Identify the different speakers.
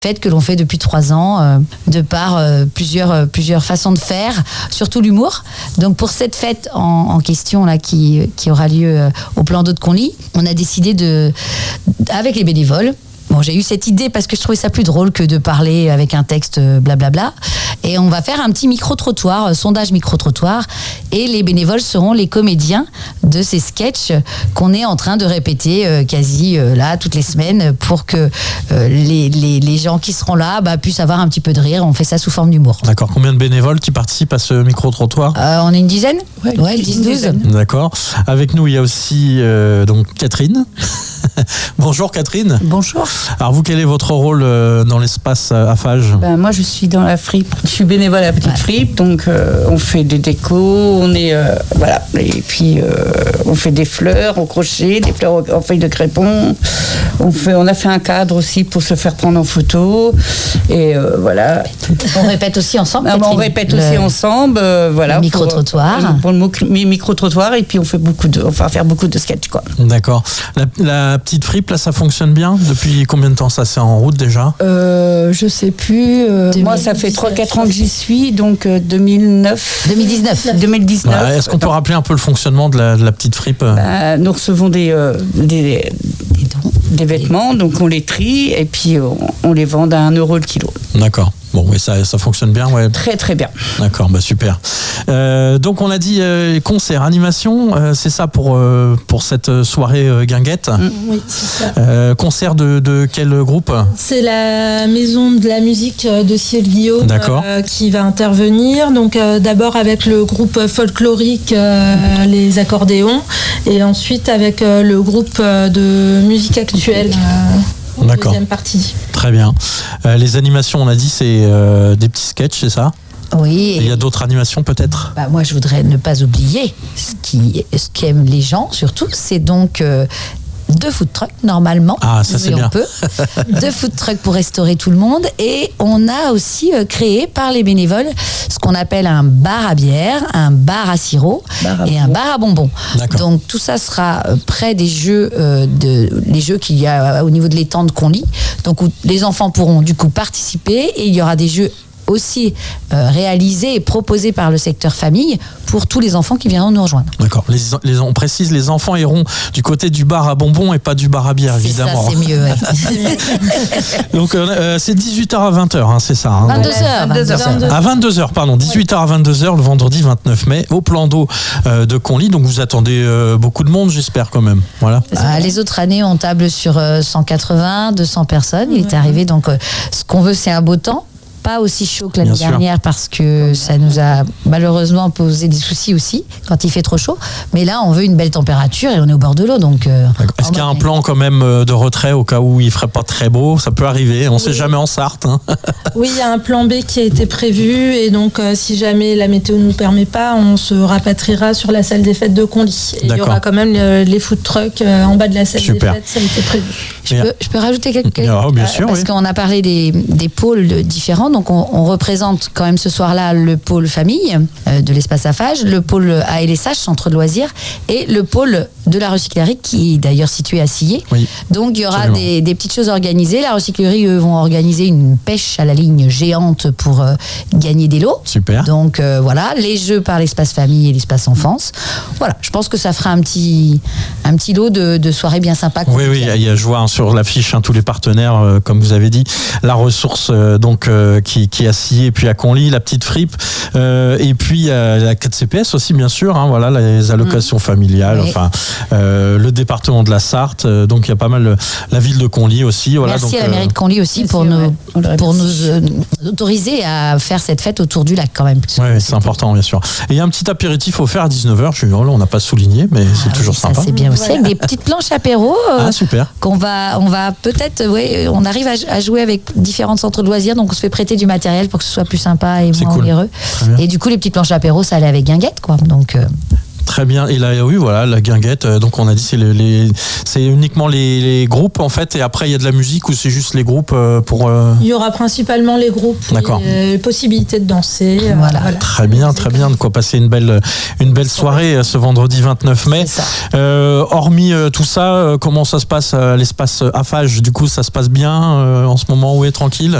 Speaker 1: fête que l'on fait depuis 3 ans, de par plusieurs façons de faire, surtout l'humour. Donc pour cette fête en question là qui aura lieu au plan d'eau de Conly, on a décidé avec les bénévoles. Bon, j'ai eu cette idée parce que je trouvais ça plus drôle que de parler avec un texte blablabla. Et on va faire un petit micro-trottoir, sondage micro-trottoir. Et les bénévoles seront les comédiens de ces sketchs qu'on est en train de répéter quasi là toutes les semaines pour que les gens qui seront là puissent avoir un petit peu de rire. On fait ça sous forme d'humour.
Speaker 2: D'accord. Combien de bénévoles qui participent à ce micro-trottoir ?
Speaker 1: On est une dizaine ? Ouais, 10-12.
Speaker 2: D'accord. Avec nous, il y a aussi donc Catherine. Bonjour Catherine.
Speaker 3: Bonjour.
Speaker 2: Alors vous, quel est votre rôle dans l'espace AFAGE ?
Speaker 3: Moi je suis dans la fripe, je suis bénévole à la petite fripe, donc on fait des décos, on est voilà, et puis on fait des fleurs au crochet, des fleurs en feuilles de crépon, on a fait un cadre aussi pour se faire prendre en photo, et voilà.
Speaker 1: On répète aussi ensemble.
Speaker 3: On répète aussi ensemble, voilà.
Speaker 1: Le micro-trottoir.
Speaker 3: Pour le micro-trottoir, et puis on va faire beaucoup de sketchs, quoi.
Speaker 2: D'accord. La petite fripe, là, ça fonctionne bien ? Depuis combien de temps ça, c'est en route déjà ?
Speaker 3: Je sais plus. Moi, ça fait 3-4 ans que j'y suis, donc 2019.
Speaker 2: Ouais, est-ce qu'on peut rappeler un peu le fonctionnement de la petite fripe ?
Speaker 3: Nous recevons des vêtements, donc on les trie et puis on les vend à 1 euro le kilo.
Speaker 2: D'accord. Bon, oui, ça fonctionne bien, ouais.
Speaker 3: Très très bien.
Speaker 2: D'accord, super. Donc on a dit concert, animation, c'est ça pour cette soirée guinguette.
Speaker 4: Oui, c'est ça.
Speaker 2: Concert de quel groupe ?
Speaker 4: C'est la maison de la musique de Ciel Guillaume qui va intervenir. Donc d'abord avec le groupe folklorique les accordéons, et ensuite avec le groupe de musique actuelle.
Speaker 2: D'accord.
Speaker 4: Deuxième partie.
Speaker 2: Très bien. Les animations, on a dit, c'est des petits sketchs, c'est ça ?
Speaker 1: Oui.
Speaker 2: Et il y a d'autres animations peut-être ?
Speaker 1: Moi, je voudrais ne pas oublier ce qu'aiment les gens, surtout, c'est donc 2 food trucks normalement.
Speaker 2: Ah, ça c'est bien.
Speaker 1: 2 food trucks pour restaurer tout le monde, et on a aussi créé par les bénévoles ce qu'on appelle un bar à bière, un bar à sirop et un bar à bonbons.
Speaker 2: D'accord.
Speaker 1: Donc tout ça sera près des jeux les jeux qu'il y a au niveau de l'étang de Conly, donc où les enfants pourront du coup participer, et il y aura des jeux aussi réalisés et proposés par le secteur famille pour tous les enfants qui viendront nous rejoindre.
Speaker 2: D'accord. On précise, les enfants iront du côté du bar à bonbons et pas du bar à bière, évidemment.
Speaker 1: C'est ça, c'est mieux. Ouais.
Speaker 2: Donc c'est 18h à 20h, c'est ça.
Speaker 1: 22h.
Speaker 2: À 22h, pardon. 18h à 22h le vendredi 29 mai au plan d'eau de Conly. Donc vous attendez beaucoup de monde, j'espère quand même. Voilà.
Speaker 1: Les autres années, on table sur 180, 200 personnes. Il est arrivé, donc ce qu'on veut, c'est un beau temps. Pas aussi chaud que l'année dernière, parce que ça nous a malheureusement posé des soucis aussi quand il fait trop chaud. Mais là, on veut une belle température et on est au bord de l'eau. Donc,
Speaker 2: est-ce qu'il y a un plan quand même de retrait au cas où il ferait pas très beau ? Ça peut arriver, on sait jamais en Sarthe. Hein.
Speaker 4: Oui, il y a un plan B qui a été prévu, et donc si jamais la météo ne nous permet pas, on se rapatriera sur la salle des fêtes de Conly. Et il y aura quand même les food trucks en bas de la salle des fêtes, ça a été prévu.
Speaker 1: Je peux rajouter quelque chose
Speaker 2: bien sûr,
Speaker 1: parce qu'on a parlé des pôles différents. Donc on représente quand même ce soir-là le pôle famille de l'espace AFAGE, le pôle ALSH, centre de loisirs, et le pôle de la recyclerie qui est d'ailleurs situé à Sillé.
Speaker 2: Oui,
Speaker 1: donc il y aura des petites choses organisées. La recyclerie, eux, vont organiser une pêche à la ligne géante pour gagner des lots.
Speaker 2: Super.
Speaker 1: Donc voilà, les jeux par l'espace famille et l'espace enfance. Voilà, je pense que ça fera un petit lot de soirées bien sympas.
Speaker 2: Oui, je vois sur l'affiche tous les partenaires, comme vous avez dit, la ressource qui est à Sillé, et puis à Conly, la petite fripe, et puis la 4CPS aussi, bien sûr, voilà, les allocations familiales, le département de la Sarthe, donc il y a pas mal, la ville de Conly aussi. Voilà,
Speaker 1: merci à la mairie de Conly aussi pour nous autoriser à faire cette fête autour du lac quand même.
Speaker 2: Oui, c'est important, bien sûr. Et il y a un petit apéritif offert à 19h, on n'a pas souligné, mais c'est toujours sympa.
Speaker 1: Ça c'est bien aussi, avec des petites planches apéro
Speaker 2: super.
Speaker 1: qu'on va peut-être, on arrive à jouer avec différents centres de loisirs, donc on se fait prêter du matériel pour que ce soit plus sympa et moins onéreux. Et du coup, les petites planches apéro, ça allait avec guinguette, quoi. Donc
Speaker 2: Très bien. Et là, oui, voilà, la guinguette. Donc, on a dit c'est uniquement les groupes en fait, et après il y a de la musique ou c'est juste les groupes pour.
Speaker 4: Il y aura principalement les groupes.
Speaker 2: D'accord.
Speaker 4: Et possibilité de danser.
Speaker 1: Voilà.
Speaker 2: Très bien, très bien. De quoi passer une belle soirée ce vendredi 29 mai. Hormis tout ça, comment ça se passe à l'espace AFAGE? Du coup, ça se passe bien en ce moment, où est tranquille?